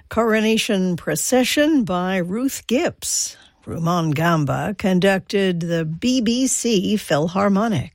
Coronation procession by Ruth Gibbs. Rumon Gamba conducted the BBC Philharmonic.